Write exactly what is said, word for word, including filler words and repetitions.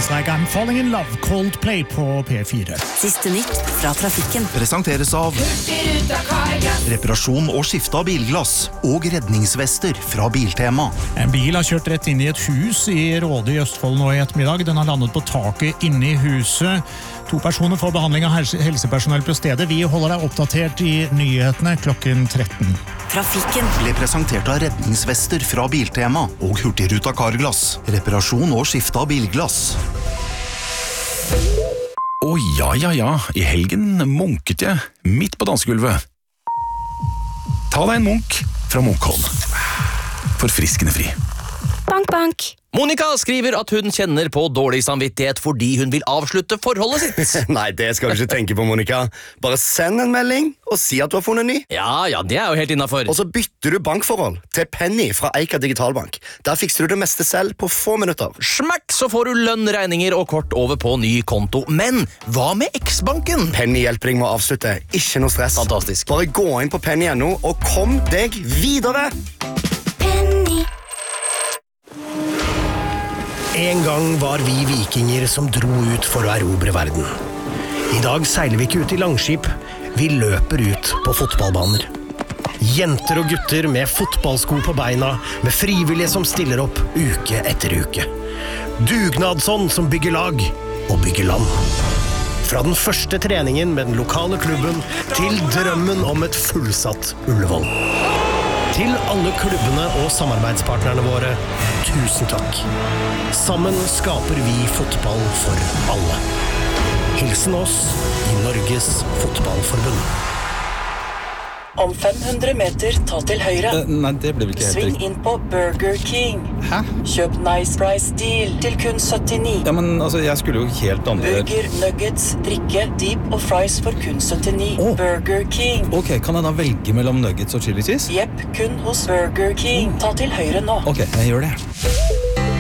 Feels Like I'm Falling in Love, Coldplay på P fire. Siste nytt fra trafikken. Presenteres av reparasjon og skifte av bilglass og redningsvester fra Biltema. En bil har kjørt rett inn i et hus i Råde i Østfold nå i ettermiddag. Den har landet på taket inne i huset. To personer får behandling av helsepersonell på stedet. Vi holder deg oppdatert i nyhetene klokken tretten. Trafikken ble presentert av redningsvester fra Biltema og Hurtigruta Carglass. Reparasjon og skifte av bilglass. Å ja, ja, ja. I helgen munket jeg midt på dansegulvet. Ta deg en munk fra Munkholm. Forfriskende fri. Bank, bank. Monica skriver at hun kjenner på dårlig samvittighet fordi hun vil avslutte forholdet sitt. Nei, det skal du ikke tenke på, Monica. Bare send en melding og si at du har funnet ny. Ja, ja, det er jo helt innenfor. Og så bytter du bankforhold til Penny fra Eika Digitalbank. Der fikser du det meste selv på få minutter. Smakk, så får du lønn, regninger og kort over på ny konto. Men hva med X-banken? Penny hjelper deg med å avslutte. Ikke noe stress. Fantastisk. Bare gå inn på penny punktum no og kom deg videre. Penny. En gang var vi vikinger som dro ut for å erobre verden. I dag seiler vi ikke ut i langskip, vi løper ut på fotballbaner. Jenter og gutter med fotballsko på beina, med frivillige som stiller opp uke etter uke. Dugnadsånd som bygger lag og bygger land. Fra den første treningen med den lokale klubben til drømmen om et fullsatt Ullevål. Til alle klubbene og samarbeidspartnerne våre, tusen takk. Sammen skaper vi fotball for alle. Hilsen oss i Norges Fotballforbund. Om fem hundre meter, ta til høyre. Uh, nei, det ble vel ikke helt Sving riktig. inn på Burger King. Hæ? Kjøp Nice Price Deal til kun syttini. Ja, men altså, jeg skulle jo helt andre... Burger, nuggets, drikke, deep og fries for kun syttini. Åh. Burger King. Ok, kan jeg da velge mellom nuggets og chili cheese? Jepp, kun hos Burger King. Ta til høyre nå. Ok, jeg gjør det.